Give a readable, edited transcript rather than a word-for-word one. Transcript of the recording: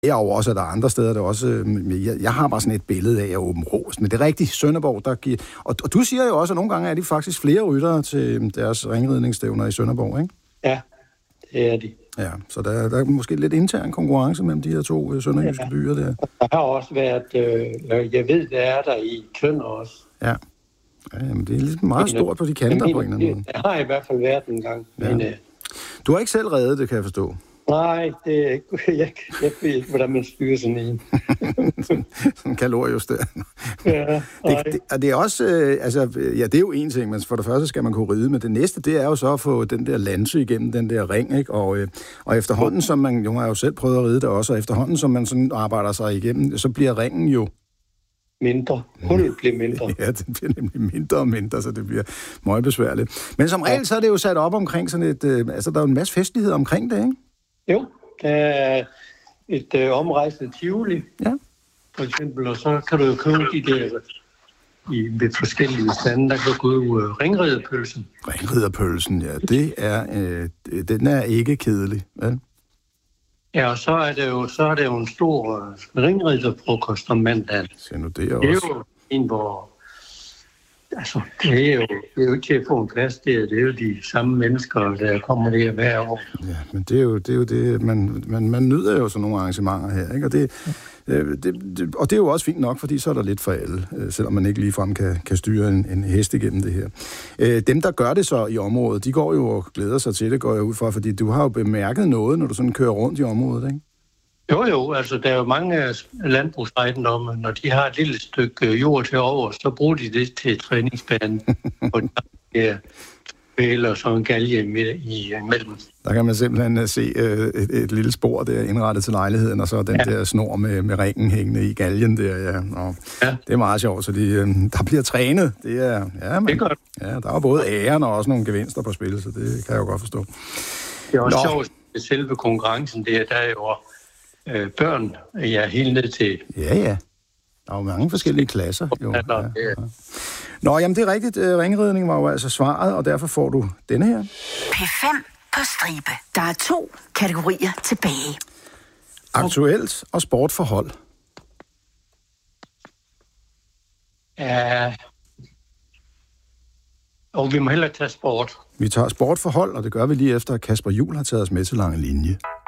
Derover også, at der er andre steder, der også... Jeg har bare sådan et billede af Åben Rå. Men det er rigtigt, Sønderborg, der giver... Og du siger jo også, at nogle gange er de faktisk flere ryttere til deres ringridningsstævner i Sønderborg, ikke? Ja, det er de. Ja, så der er måske lidt intern konkurrence mellem de her to sønderjyske byer der. Der har også været... jeg ved, det er der i Tønder også. Ja. Jamen, det er lidt meget stort på de kanter på en eller anden måde. Det har i hvert fald været en gang. Ja. Men, du har ikke selv reddet det, kan jeg forstå. Nej, det er ikke. Jeg ved ikke, hvordan man styrer sådan en. sådan en kaloriejustering. Ja, det er også, det er jo en ting, men for det første skal man kunne ride, men det næste, det er jo så at få den der lanse igennem den der ring, ikke? Og efterhånden, som man, jo har jo selv prøvet at ride det også, og efterhånden, som man sådan arbejder sig igennem, så bliver ringen jo mindre. Hullet bliver mindre. Ja, det bliver nemlig mindre og mindre, så det bliver meget besværligt. Men som regel, så er det jo sat op omkring sådan et, der er jo en masse festlighed omkring det, ikke? Jo, der er et omrejsende Tivoli, ja. For eksempel, og så kan du jo købe de der ved forskellige stande, der kan gå ringriderpølsen. Ringriderpølsen, ja, den er ikke kedelig, vel? Ja, og så er det jo en stor ringriderfrokost om mandagen. Se nu det er jo en, hvor... Altså, det er jo ikke til at få en plads der. Det er jo de samme mennesker, der kommer der hver år. Ja, men det er jo det, man nyder jo sådan nogle arrangementer her, ikke? Og det er jo også fint nok, fordi så er der lidt for alle, selvom man ikke ligefrem kan styre en hest igennem det her. Dem, der gør det så i området, de går jo og glæder sig til det, går jeg ud fra, fordi du har jo bemærket noget, når du sådan kører rundt i området, ikke? Jo, altså der er jo mange landbrugsejendomme, når de har et lille stykke jord til over, så bruger de det til træningsbanen, og der er eller så en galge imellem. Der kan man simpelthen se et lille spor der indrettet til lejligheden, og så den der snor med ringen hængende i galgen der, ja. Det er meget sjovt, så der bliver trænet. Det er, det er godt. Ja, der er både æren og også nogle gevinster på spil, så det kan jeg jo godt forstå. Det er også sjovt, at selve konkurrencen der er jo børn, helt ned til... Ja. Der er jo mange forskellige klasser. Jo. Ja. Nå, jamen det er rigtigt. Ringridning var jo altså svaret, og derfor får du denne her. P5 på stribe. Der er 2 kategorier tilbage. Aktuelt og sportforhold. Ja. Og vi må hellere tage sport. Vi tager sportforhold, og det gør vi lige efter, at Kasper Juhl har taget os med til Lange Linje.